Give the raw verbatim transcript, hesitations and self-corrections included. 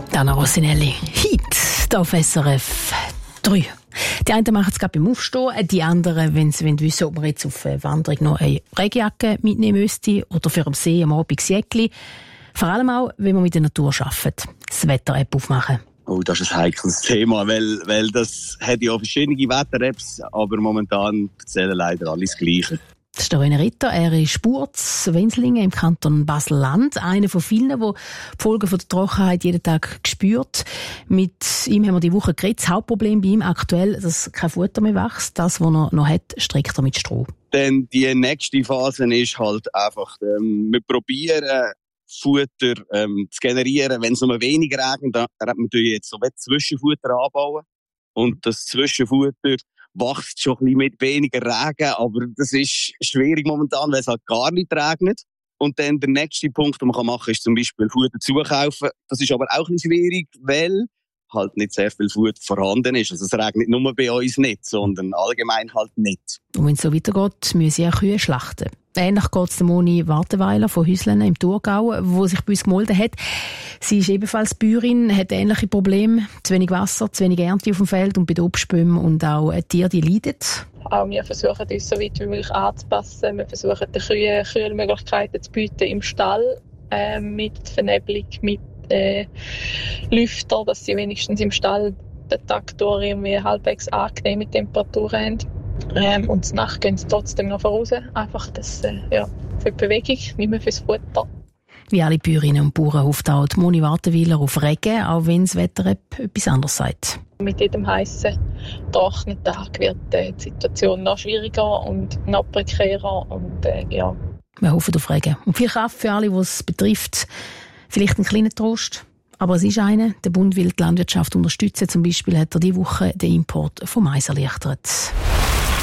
Dana Rossinelli, Hit, auf S R F drei. Die einen machen es gerade beim Aufstehen, die anderen, wenn sie wissen, ob man jetzt auf eine Wanderung noch eine Regenjacke mitnehmen müsste oder für am See am Abend Jäckli. Vor allem auch, wenn man mit der Natur arbeitet. Das Wetter-App aufmachen. Oh, das ist ein heikles Thema, weil, weil das hat ja verschiedene Wetter-Apps, aber momentan erzählen leider alles Gleiche. Das ist der René Ritter. Er ist Spurz, Wenslingen im Kanton Basel-Land. Einer von vielen, der die Folgen von der Trockenheit jeden Tag spürt. Mit ihm haben wir die Woche geredet. Das Hauptproblem bei ihm aktuell, dass kein Futter mehr wächst. Das, was er noch hat, strickt er mit Stroh. Denn die nächste Phase ist halt einfach, ähm, wir probieren, Futter ähm, zu generieren. Wenn es noch weniger regnet, dann hat man jetzt so Zwischenfutter anbauen. Und das Zwischenfutter wächst schon ein bisschen mit weniger Regen, aber das ist schwierig momentan, weil es halt gar nicht regnet. Und dann der nächste Punkt, den man machen kann, ist zum Beispiel Futter zukaufen. Das ist aber auch ein bisschen schwierig, weil halt nicht sehr viel Futter vorhanden ist. Also es regnet nur bei uns nicht, sondern allgemein halt nicht. Und wenn es so weitergeht, müssen ja Kühe schlachten. Ähnlich geht es der Moni Warteweiler von Häuslen im Thurgau, wo sich bei uns gemeldet hat. Sie ist ebenfalls Bäuerin, hat ähnliche Probleme. Zu wenig Wasser, zu wenig Ernte auf dem Feld und bei den Obstbäumen und auch Tiere, die leiden. Auch wir versuchen uns so weit wie möglich anzupassen. Wir versuchen den Kühen Kühlmöglichkeiten zu bieten im Stall, äh, mit Vernebelung, mit äh, Lüfter, dass sie wenigstens im Stall den Tag durch irgendwie halbwegs angenehme Temperaturen haben. Ähm, und zur Nacht gehen sie trotzdem noch voraus. Einfach das, äh, ja, für die Bewegung, nicht mehr fürs Futter. Wie alle Bäuerinnen und Bauern hofft auch die Moni Warteweiler auf Regen, auch wenn das Wetter etwas anderes sagt. Mit jedem heissen, trockenen Tag wird äh, die Situation noch schwieriger und noch prekärer. Und, äh, ja. Wir hoffen auf Regen. Und viel Kraft für alle, die es betrifft. Vielleicht ein kleiner Trost, aber es ist einer. Der Bund will die Landwirtschaft unterstützen. Zum Beispiel hat er diese Woche den Import von Mais erleichtert.